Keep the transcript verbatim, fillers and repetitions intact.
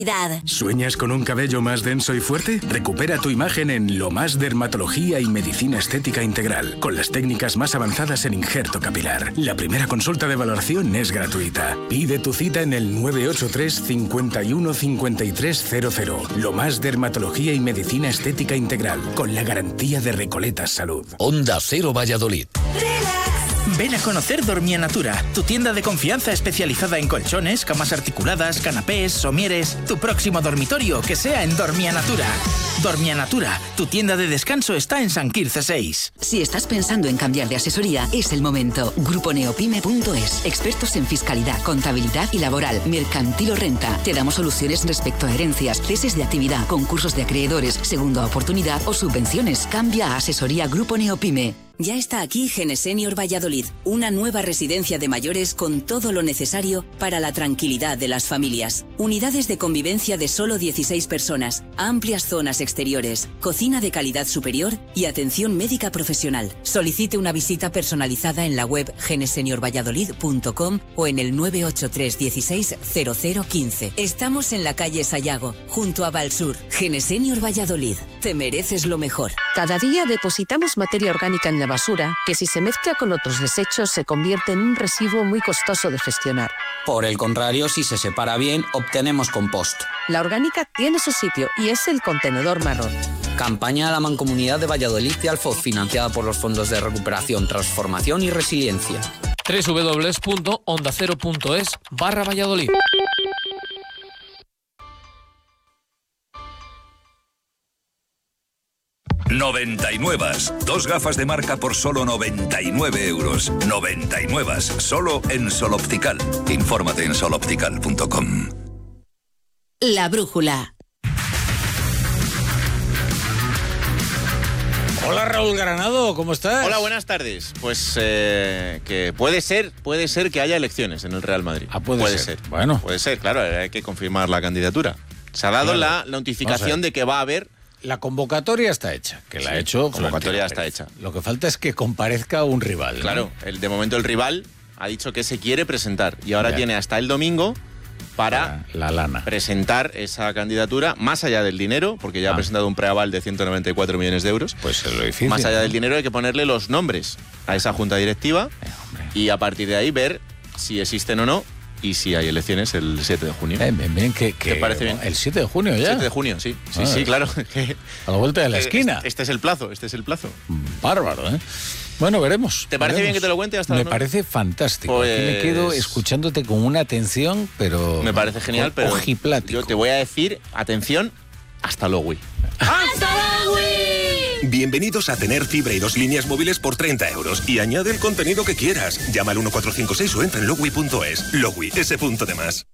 ¿Sueñas con un cabello más denso y fuerte? Recupera tu imagen en Lo Más Dermatología y Medicina Estética Integral, con las técnicas más avanzadas en injerto capilar. La primera consulta de valoración es gratuita. Pide tu cita en el nueve ocho tres, cincuenta y uno, cincuenta y tres cero cero. Lo Más Dermatología y Medicina Estética Integral, con la garantía de Recoletas Salud. Onda Cero Valladolid. Ven a conocer Dormianatura, tu tienda de confianza especializada en colchones, camas articuladas, canapés, somieres. Tu próximo dormitorio que sea en Dormianatura. Dormianatura, tu tienda de descanso está en San Quirce seis. Si estás pensando en cambiar de asesoría, es el momento. Grupo Neopime punto es. Expertos en fiscalidad, contabilidad y laboral, mercantil o renta. Te damos soluciones respecto a herencias, ceses de actividad, concursos de acreedores, segunda oportunidad o subvenciones. Cambia a asesoría Grupo Neopime. Ya está aquí Genesenior Valladolid, una nueva residencia de mayores con todo lo necesario para la tranquilidad de las familias. Unidades de convivencia de solo dieciséis personas, amplias zonas exteriores, cocina de calidad superior y atención médica profesional. Solicite una visita personalizada en la web genesenior valladolid punto com o en el nueve ocho tres dieciséis cero cero quince. Estamos en la calle Sayago, junto a Valsur. Genesenior Valladolid, te mereces lo mejor. Cada día depositamos materia orgánica en la basura, que si se mezcla con otros desechos se convierte en un residuo muy costoso de gestionar. Por el contrario, si se separa bien, obtenemos compost. La orgánica tiene su sitio y es el contenedor marrón. Campaña de la Mancomunidad de Valladolid y Alfoz, financiada por los fondos de recuperación, transformación y resiliencia. doble u doble u doble u punto onda cero punto es barra Valladolid. noventa y nueve. Dos gafas de marca por solo noventa y nueve euros. noventa y nueve. Solo en Sol Optical. Infórmate en sol optical punto com. La brújula. Hola Raúl Granado, ¿cómo estás? Hola, buenas tardes. Pues eh, que puede ser, puede ser que haya elecciones en el Real Madrid. Ah, puede, puede ser. ser. Bueno. Puede ser, claro, hay que confirmar la candidatura. Se ha dado Claro. la notificación de que va a haber... La convocatoria está hecha, que la Sí, ha hecho... la convocatoria está hecha. Lo que falta es que comparezca un rival, ¿no? Claro, el, de momento el rival ha dicho que se quiere presentar y ahora Ya. tiene hasta el domingo para, para la lana. presentar esa candidatura, más allá del dinero, porque ya Ah. ha presentado un preaval de ciento noventa y cuatro millones de euros. Pues es lo difícil. Más allá ¿no? del dinero hay que ponerle los nombres a esa junta directiva Eh, y a partir de ahí ver si existen o no y si hay elecciones el siete de junio. Bien, bien, bien. Que, que, ¿Te parece bien? El siete de junio ya. siete de junio, sí. Sí, Ah. sí, claro. A la vuelta de la Eh, esquina. Este, este es el plazo, este es el plazo. Bárbaro, ¿eh? Bueno, veremos. ¿Te parece veremos. bien que te lo cuente hasta Me las nueve? parece fantástico. Pues- Aquí me quedo escuchándote con una atención, pero... Me parece genial, pero ojiplático. yo te voy a decir, atención, hasta luego. Bienvenidos a tener fibra y dos líneas móviles por treinta euros y añade el contenido que quieras. Llama al uno cuatro cinco seis o entra en logui punto es. Logui, ese punto de más.